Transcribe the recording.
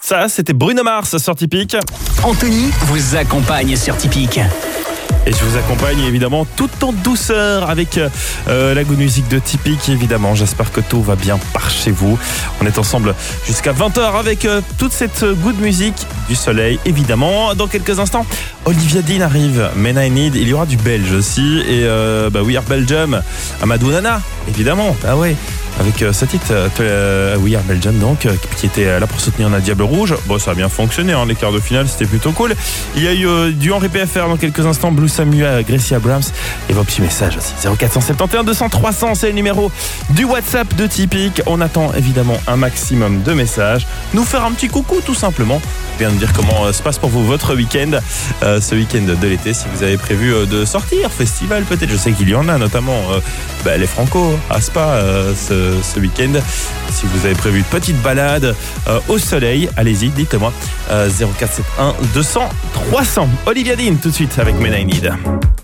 Ça, c'était Bruno Mars sur Typique. Anthony vous accompagne sur Typique. Et je vous accompagne évidemment tout en douceur avec la good music de Typique évidemment. J'espère que tout va bien par chez vous. On est ensemble jusqu'à 20h avec toute cette good music du soleil évidemment. Dans quelques instants, Olivia Dean arrive. Men I Need, il y aura du belge aussi. Et We Are Belgium, Amadou Nana évidemment. Ah ouais. Avec ce titre, We Are Belgium donc, qui était là pour soutenir la Diable Rouge. Bon, ça a bien fonctionné, hein, les quarts de finale, c'était plutôt cool. Il y a eu du Henri PFR dans quelques instants, Blue Samuel, Gracie Abrams et vos petits messages aussi. 0471 200 300, c'est le numéro du WhatsApp de Typique. On attend évidemment un maximum de messages. Nous faire un petit coucou tout simplement. Bien de dire comment se passe pour vous votre week-end, ce week-end de l'été, si vous avez prévu de sortir, festival peut-être, je sais qu'il y en a notamment les Franco à Spa ce week-end. Si vous avez prévu une petite balade au soleil, allez-y, dites-moi. 0471 200 300. Olivia Dean tout de suite avec Men I Need.